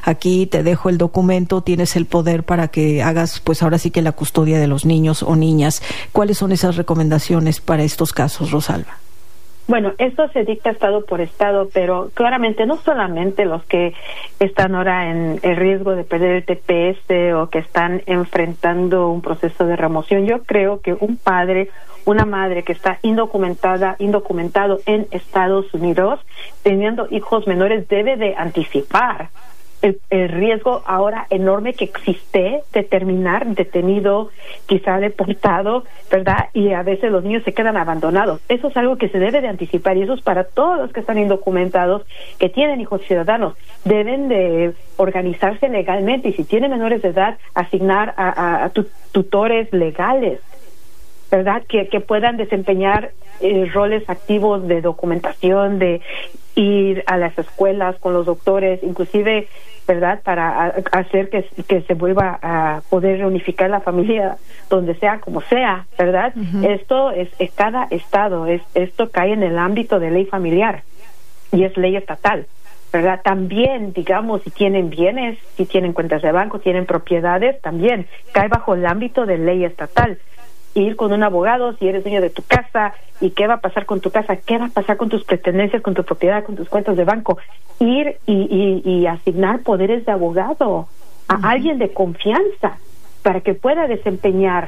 aquí te dejo el documento, tienes el poder para que hagas, pues ahora sí que la custodia de los niños o niñas. ¿Cuáles son esas recomendaciones para estos casos, Rosalba? Bueno, esto se dicta estado por estado, pero claramente no solamente los que están ahora en el riesgo de perder el TPS o que están enfrentando un proceso de remoción. Yo creo que un padre, una madre que está indocumentado en Estados Unidos, teniendo hijos menores, debe de anticipar el riesgo ahora enorme que existe de terminar detenido, quizá deportado, ¿verdad? Y a veces los niños se quedan abandonados. Eso es algo que se debe de anticipar, y eso es para todos los que están indocumentados, que tienen hijos ciudadanos. Deben de organizarse legalmente, y si tienen menores de edad, asignar a tutores legales, ¿verdad? Que puedan desempeñar roles activos de documentación, de ir a las escuelas con los doctores, inclusive, ¿verdad?, para hacer que se vuelva a poder reunificar la familia donde sea, como sea, ¿verdad? Uh-huh. Esto es cada estado, esto cae en el ámbito de ley familiar y es ley estatal, ¿verdad? También, digamos, si tienen bienes, si tienen cuentas de banco, tienen propiedades, también cae bajo el ámbito de ley estatal. Ir con un abogado si eres dueño de tu casa, y qué va a pasar con tu casa, qué va a pasar con tus pertenencias, con tu propiedad, con tus cuentas de banco. Ir y asignar poderes de abogado a alguien de confianza para que pueda desempeñar,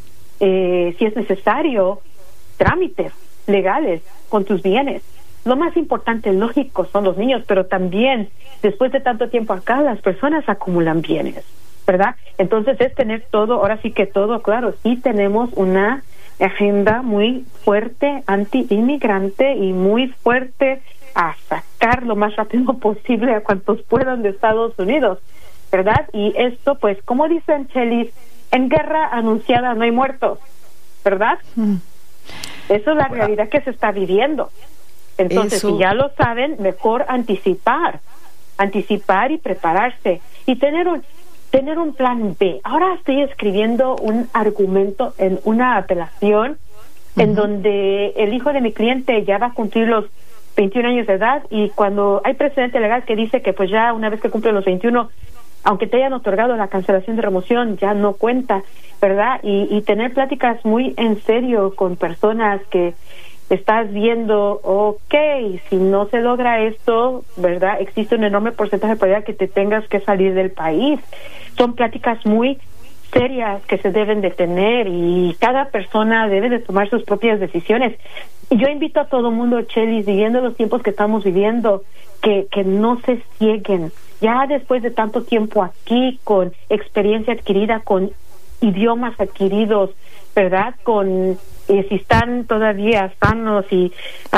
si es necesario, trámites legales con tus bienes. Lo más importante, lógico, son los niños, pero también, después de tanto tiempo acá, las personas acumulan bienes, ¿verdad? Entonces es tener todo, ahora sí que todo claro. Sí tenemos una agenda muy fuerte anti-inmigrante y muy fuerte a sacar lo más rápido posible a cuantos puedan de Estados Unidos, ¿verdad? Y esto, pues, como dicen Chelis, en guerra anunciada no hay muertos, ¿verdad? Eso es la realidad que se está viviendo. Entonces, si ya lo saben, mejor anticipar y prepararse y tener un plan B. Ahora estoy escribiendo un argumento en una apelación en donde el hijo de mi cliente ya va a cumplir los 21 años de edad, y cuando hay precedente legal que dice que pues ya una vez que cumple los 21, aunque te hayan otorgado la cancelación de remoción, ya no cuenta, ¿verdad? Y tener pláticas muy en serio con personas que estás viendo, okay, si no se logra esto, ¿verdad?, existe un enorme porcentaje de probabilidad que te tengas que salir del país. Son pláticas muy serias que se deben de tener, y cada persona debe de tomar sus propias decisiones. Y yo invito a todo mundo, Chelis, viviendo los tiempos que estamos viviendo, que no se cieguen. Ya después de tanto tiempo aquí, con experiencia adquirida, con idiomas adquiridos, ¿verdad?, con si están todavía sanos y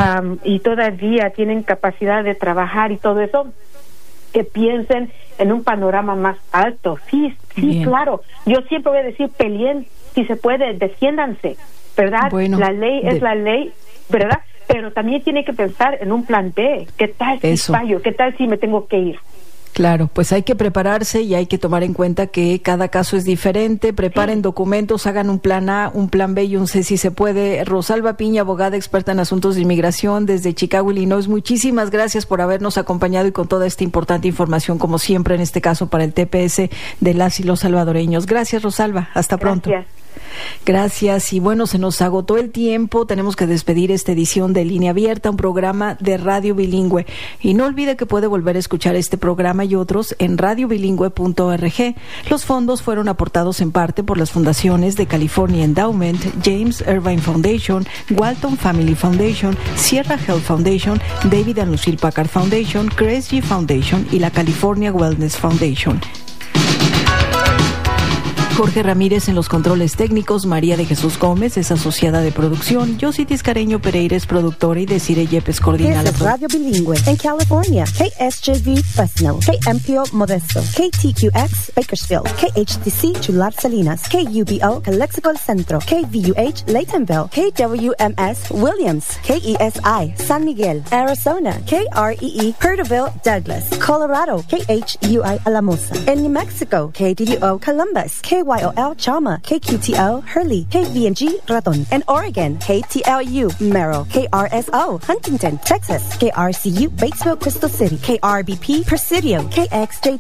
todavía tienen capacidad de trabajar y todo eso, que piensen en un panorama más alto. Sí, bien. Claro. Yo siempre voy a decir, peleen, si se puede, defiéndanse, ¿verdad? Bueno, la ley es la ley, ¿verdad? Pero también tiene que pensar en un plan B. ¿Qué tal si fallo? ¿Qué tal si me tengo que ir? Claro, pues hay que prepararse y hay que tomar en cuenta que cada caso es diferente. Preparen documentos, hagan un plan A, un plan B y un C si se puede. Rosalba Piña, abogada experta en asuntos de inmigración desde Chicago, Illinois. Muchísimas gracias por habernos acompañado y con toda esta importante información, como siempre, en este caso para el TPS de las y los salvadoreños. Gracias, Rosalba. Hasta pronto. Gracias. Y bueno, se nos agotó el tiempo. Tenemos que despedir esta edición de Línea Abierta, un programa de radio bilingüe. Y no olvide que puede volver a escuchar este programa y otros en radiobilingüe.org. Los fondos fueron aportados en parte por las fundaciones de California Endowment, James Irvine Foundation, Walton Family Foundation, Sierra Health Foundation, David and Lucille Packard Foundation, Grace G Foundation y la California Wellness Foundation. Jorge Ramírez en los controles técnicos, María de Jesús Gómez es asociada de producción, Yossi Tiscareño Pereira es productora y Desiree Yepes coordina la Radio Bilingüe en California, KSJV Fresno, KMPO Modesto, KTQX Bakersfield, KHTC Chular Salinas, KUBO Calexico Centro, KVUH Laytonville, KWMS Williams, KESI San Miguel, Arizona, KREE Herterville Douglas, Colorado, KHUI Alamosa, en New Mexico, KDUO Columbus, KYOL Chama, KQTO Hurley, KVNG Raton, and Oregon, KTLU Merrill, KRSO Huntington, Texas, KRCU Batesville Crystal City, KRBP Presidio, KXJ